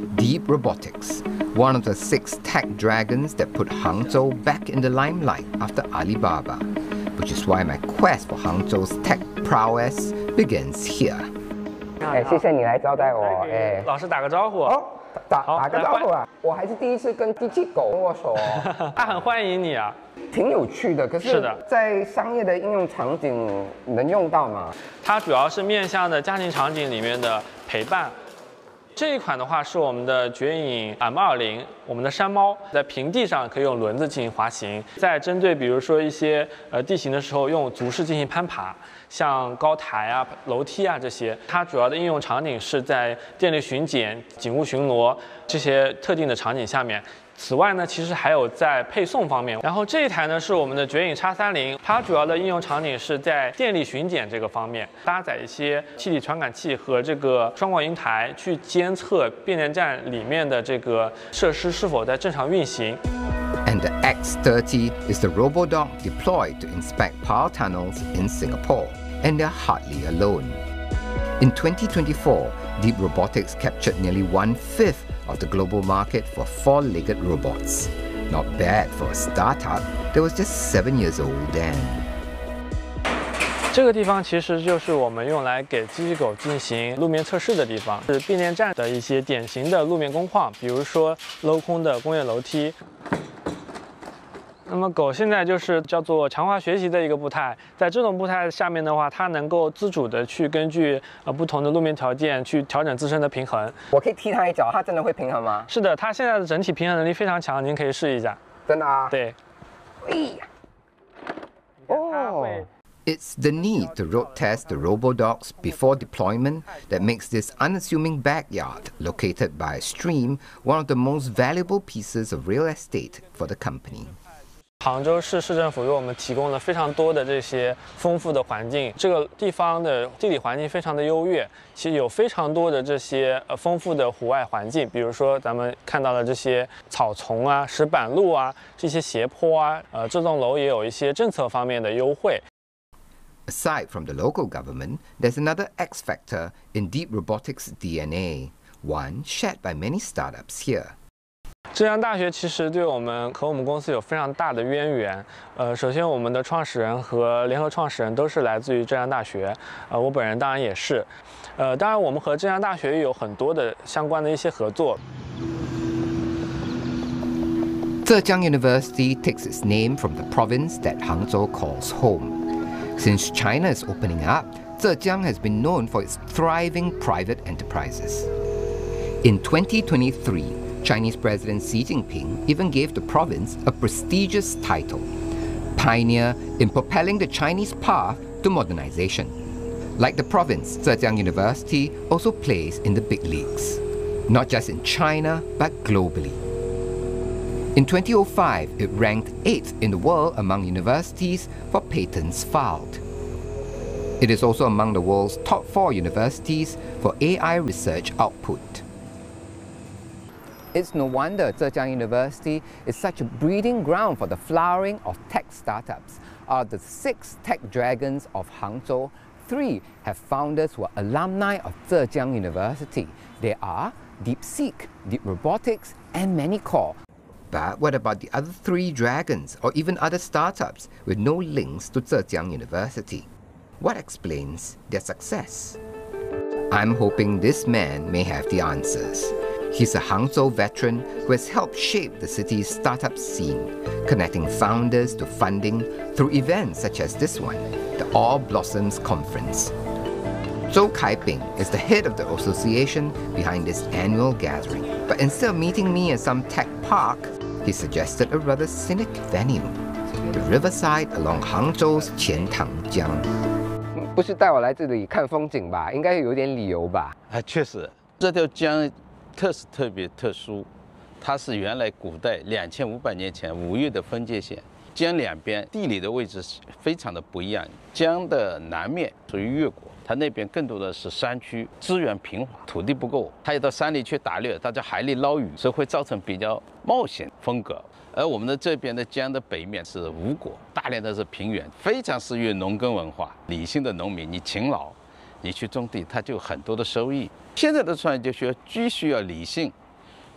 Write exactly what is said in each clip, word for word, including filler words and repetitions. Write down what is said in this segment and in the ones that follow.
Deep Robotics, one of the six tech dragons that put Hangzhou back in the limelight after Alibaba, which is why my quest for Hangzhou's tech prowess begins here. 哎，谢谢你来招待我。哎， 老师打个招呼。 哦，打打个招呼啊！我还是第一次跟机器狗握手哦。 他很欢迎你啊。 挺有趣的，可是，在商业的应用场景能用到吗？ 它主要是面向的家庭场景里面的陪伴。 这一款的话是我们的绝影 M 二零，我们的山猫在平地上可以用轮子进行滑行，在针对比如说一些呃地形的时候，用足式进行攀爬，像高台啊、楼梯啊这些。它主要的应用场景是在电力巡检、警务巡逻这些特定的场景下面。 此外呢，其实还有在配送方面。然后这一台呢是我们的绝影 X 三零，它主要的应用场景是在电力巡检这个方面，搭载一些气体传感器和这个双广云台去监测变电站里面的这个设施是否在正常运行。 And the X thirty is the RoboDog deployed to inspect power tunnels in Singapore, and they're hardly alone. In twenty twenty-four, Deep Robotics captured nearly one-fifth of the global market for four-legged robots. Not bad for a startup that was just seven years old then. 这个地方其实就是我们用来给机器狗进行路面测试的地方，是变电站的一些典型的路面工况，比如说镂空的工业楼梯。 那么狗现在就是叫做强化学习的一个步态，在这种步态下面的话，它能够自主的去根据呃不同的路面条件去调整自身的平衡。 我可以踢它一脚，它真的会平衡吗？ 是的，它现在的整体平衡能力非常强，您可以试一下。 真的啊？ 对。 哦。 It's the need to road test the RoboDogs before deployment that makes this unassuming backyard located by a stream one of the most valuable pieces of real estate for the company. 杭州市市政府为我们提供了非常多的这些丰富的环境，这个地方的地理环境非常的优越，其实有非常多的这些呃丰富的户外环境，比如说咱们看到的这些草丛啊、石板路啊、这些斜坡啊，呃，这栋楼也有一些政策方面的优惠。 Aside from the local government, there's another X factor in Deep Robotics' D N A, one shared by many startups here. 浙江大学其实对我们和我们公司有非常大的渊源。呃，首先我们的创始人和联合创始人都是来自于浙江大学，呃，我本人当然也是。呃，当然我们和浙江大学也有很多的相关的一些合作。 Zhejiang University takes its name from the province that Hangzhou calls home. Since China is opening up, Zhejiang has been known for its thriving private enterprises. In twenty twenty-three, Chinese President Xi Jinping even gave the province a prestigious title, pioneer in propelling the Chinese path to modernization. Like the province, Zhejiang University also plays in the big leagues, not just in China, but globally. In twenty oh five, it ranked eighth in the world among universities for patents filed. It is also among the world's top four universities for A I research output. It's no wonder Zhejiang University is such a breeding ground for the flowering of tech startups. Out of the six tech dragons of Hangzhou, three have founders who are alumni of Zhejiang University. They are DeepSeek, Deep Robotics, and Manycore. But what about the other three dragons, or even other startups with no links to Zhejiang University? What explains their success? I'm hoping this man may have the answers. He's a Hangzhou veteran who has helped shape the city's startup scene, connecting founders to funding through events such as this one, the All Blossoms Conference. Zhou Kaiping is the head of the association behind this annual gathering. But instead of meeting me at some tech park, he suggested a rather scenic venue, the riverside along Hangzhou's Qiantangjiang. 不是带我来这里看风景吧？应该有点理由吧？ 啊，确实，这条江特是特别特殊，它是原来古代两千五百年前吴越的分界线。江两边地理的位置非常的不一样，江的南面属于越国，它那边更多的是山区，资源贫乏，土地不够，它要到山里去打猎，它在海里捞鱼，所以会造成比较冒险风格。而我们的这边的江的北面是吴国，大量的是平原，非常适于农耕文化。理性的农民，你勤劳，你去种地，它就有很多的收益。现在的创业就需要既需要理性，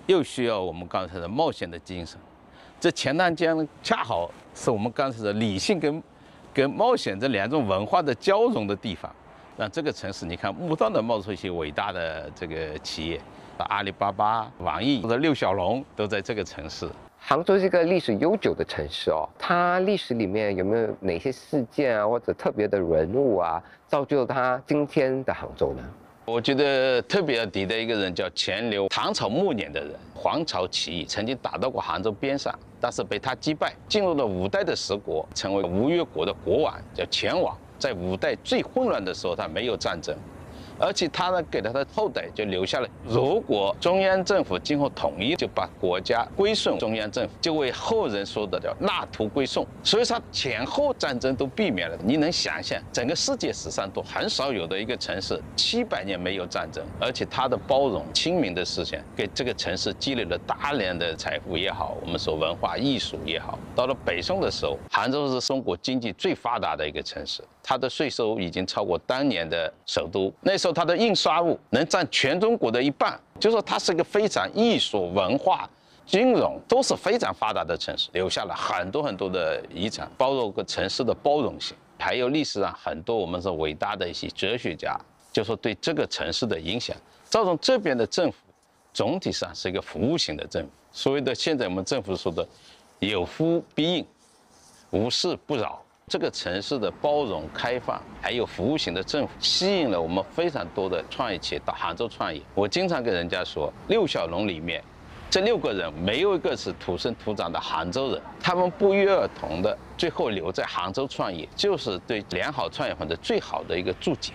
又需要我们刚才的冒险的精神。这钱塘江恰好是我们刚才的理性跟跟冒险这两种文化的交融的地方，让这个城市，你看不断的冒出一些伟大的这个企业，阿里巴巴、网易或者六小龙都在这个城市。 杭州是一个历史悠久的城市哦，它历史里面有没有哪些事件啊，或者特别的人物啊，造就它今天的杭州呢？ 我觉得特别要提的一个人叫钱镠，唐朝末年的人，黄巢起义曾经打到过杭州边上，但是被他击败，进入了五代的十国，成为吴越国的国王，叫钱王。在五代最混乱的时候，他没有战争。而且他呢，给他的后代就留下了，如果中央政府今后统一，就把国家归顺中央政府，就为后人说的叫纳土归宋。所以说前后战争都避免了。你能想象，整个世界史上都很少有的一个城市，七百年没有战争，而且它的包容、亲民的思想，给这个城市积累了大量的财富也好，我们说文化艺术也好。到了北宋的时候，杭州是中国经济最发达的一个城市，它的税收已经超过当年的首都。那时候它的印刷物能占全中国的一半，就说它是一个非常艺术、文化、金融都是非常发达的城市，留下了很多很多的遗产，包括个城市的包容性，还有历史上很多我们说伟大的一些哲学家，就说对这个城市的影响，造成这边的政府总体上是一个服务型的政府。所谓的现在我们政府说的有服必应，无事不扰。这个城市的包容、开放，还有服务型的政府，吸引了我们非常多的创业企业到杭州创业。我经常跟人家说，六小龙里面，这六个人没有一个是土生土长的杭州人，他们不约而同的最后留在杭州创业，就是对良好创业环境最好的一个注解。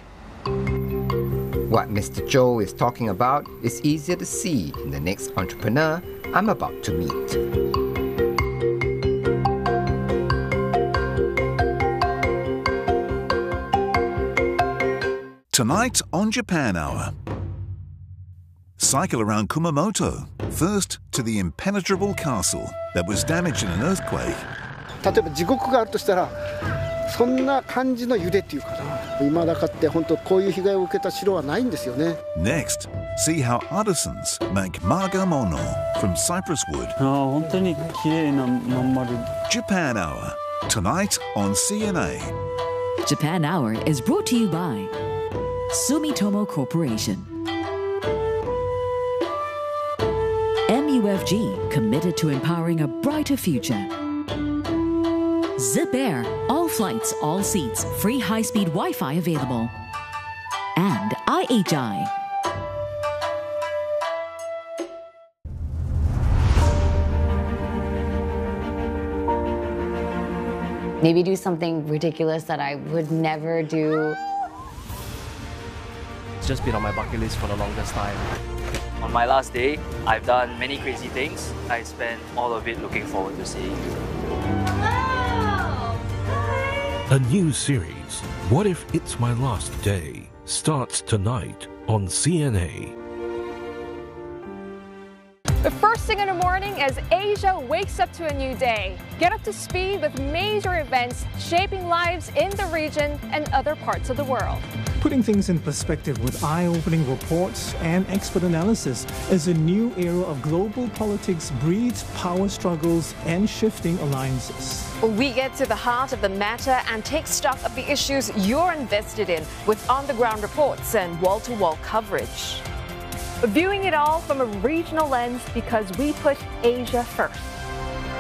What Mister Zhou is talking about is easier to see in the next entrepreneur I'm about to meet. Tonight on Japan Hour. Cycle around Kumamoto, first to the impenetrable castle that was damaged in an earthquake. 例えば地獄があるとしたら、そんな感じの揺れっていうかな。今だかって本当こういう被害を受けた城はないんですよね。 Next, see how artisans make magamono from cypress wood. ああ、本当に綺麗なまん丸。 Japan Hour, tonight on C N A. Japan Hour is brought to you by Sumitomo Corporation. M U F G, committed to empowering a brighter future. Zip Air, all flights, all seats, free high-speed Wi-Fi available. And I H I. Maybe do something ridiculous that I would never do. It's just been on my bucket list for the longest time. On my last day, I've done many crazy things. I spent all of it looking forward to seeing you. A new series, What If It's My Last Day, starts tonight on C N A. The first thing in the morning as Asia wakes up to a new day. Get up to speed with major events shaping lives in the region and other parts of the world. Putting things in perspective with eye-opening reports and expert analysis as a new era of global politics breeds power struggles and shifting alliances. We get to the heart of the matter and take stock of the issues you're invested in with on-the-ground reports and wall-to-wall coverage. Viewing it all from a regional lens because we put Asia first.